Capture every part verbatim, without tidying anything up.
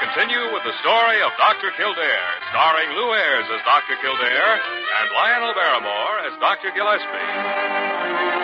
continue with the story of Doctor Kildare, starring Lou Ayres as Doctor Kildare and Lionel Barrymore as Doctor Gillespie.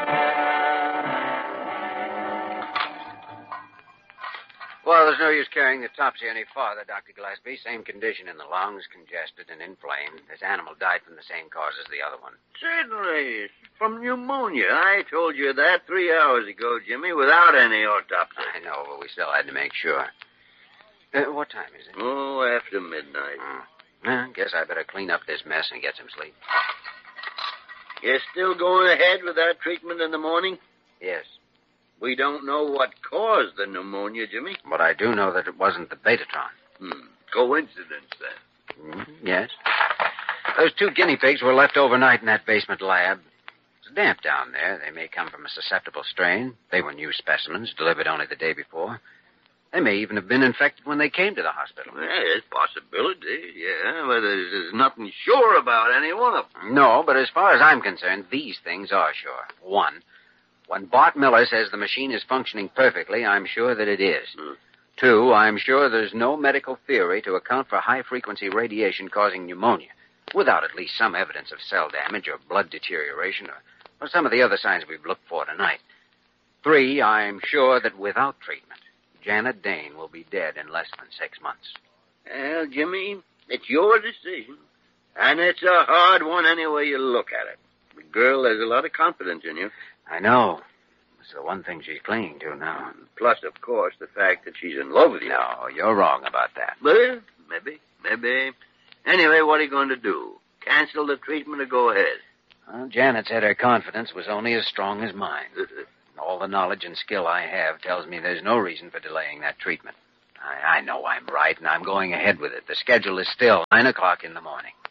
Well, there's no use carrying the Topsy any farther, Doctor Gillespie. Same condition in the lungs, congested and inflamed. This animal died from the same cause as the other one. Certainly. From pneumonia. I told you that three hours ago, Jimmy, without any autopsy. I know, but we still had to make sure. Uh, what time is it? Oh, after midnight. Oh. Well, guess I better clean up this mess and get some sleep. You're still going ahead with that treatment in the morning? Yes. We don't know what caused the pneumonia, Jimmy. But I do know that it wasn't the Betatron. Hmm. Coincidence, then. Mm, yes. Those two guinea pigs were left overnight in that basement lab. It's damp down there. They may come from a susceptible strain. They were new specimens, delivered only the day before. They may even have been infected when they came to the hospital. Yeah, there's possibility, yeah. But there's, there's nothing sure about any one of them. No, but as far as I'm concerned, these things are sure. One, when Bart Miller says the machine is functioning perfectly, I'm sure that it is. Hmm. Two, I'm sure there's no medical theory to account for high-frequency radiation causing pneumonia, without at least some evidence of cell damage or blood deterioration or, or some of the other signs we've looked for tonight. Three, I'm sure that without treatment, Janet Dane will be dead in less than six months. Well, Jimmy, it's your decision. And it's a hard one any way you look at it. The girl has a lot of confidence in you. I know. It's the one thing she's clinging to now. Plus, of course, the fact that she's in love with you. No, you're wrong about that. Well, maybe, maybe. Anyway, what are you going to do? Cancel the treatment or go ahead? Well, Janet said her confidence was only as strong as mine. All the knowledge and skill I have tells me there's no reason for delaying that treatment. I, I know I'm right, and I'm going ahead with it. The schedule is still nine o'clock in the morning.